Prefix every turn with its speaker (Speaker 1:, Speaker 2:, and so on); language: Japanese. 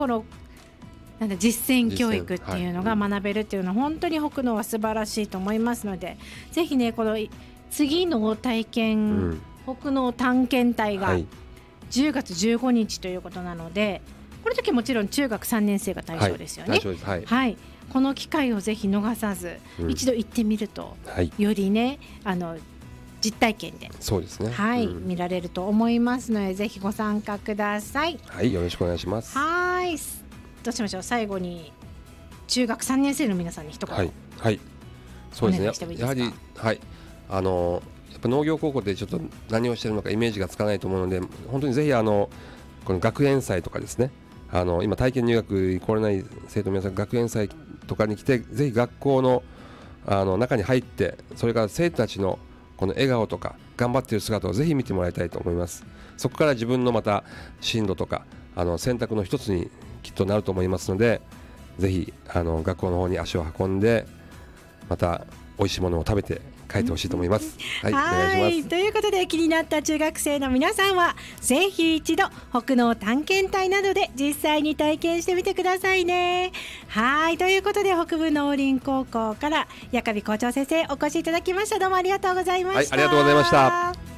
Speaker 1: このなんだ実践教育っていうのが学べるっていうのは本当に北農は素晴らしいと思いますので、ぜひねこの次の体験、北農探検隊が10月15日ということなので、この時もちろん中学3年生が対象ですよね。はい、この機会をぜひ逃さず、一度行ってみると、よりね実体験で
Speaker 2: そうですね、
Speaker 1: 見られると思いますので、ぜひご参加ください。
Speaker 2: はい、よろしくお願いします。
Speaker 1: はい、どうしましょう。最後に中学3年生の皆さんに一言、
Speaker 2: そうですね、
Speaker 1: お願いしてもいいですか。
Speaker 2: やはりやっぱ農業高校でちょっと何をしてるのかイメージがつかないと思うので、本当にぜひこの学園祭とかですね、今体験入学来れない生徒の皆さん、学園祭とかに来て、ぜひ学校の中に入って、それから生徒たちのこの笑顔とか頑張っている姿をぜひ見てもらいたいと思います。そこから自分のまた進路とか選択の一つにきっとなると思いますので、ぜひ学校の方に足を運んで、また美味しいものを食べて帰ってほしいと思います。はい、お願いします。
Speaker 1: ということで、気になった中学生の皆さんはぜひ一度北農探検隊などで実際に体験してみてくださいね。はい、ということで北部農林高校から矢上校長先生お越しいただきました。どうもありがとうございました。
Speaker 2: ありがとうございました。